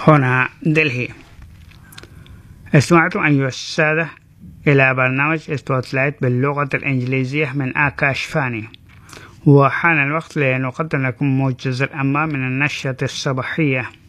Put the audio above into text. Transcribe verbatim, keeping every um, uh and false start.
هنا دلهي. استمعتم أيها السادة إلى برنامج سبوتلايت باللغة الإنجليزية من آكاش فاني، وحان الوقت لنقدم لكم موجز الأنباء من النشرة الصباحية.